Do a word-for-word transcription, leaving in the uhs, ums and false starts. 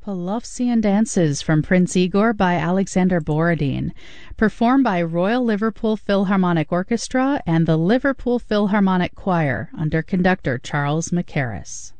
Pavlovian Dances from Prince Igor by Alexander Borodin, performed by Royal Liverpool Philharmonic Orchestra and the Liverpool Philharmonic Choir under conductor Charles Mackerras.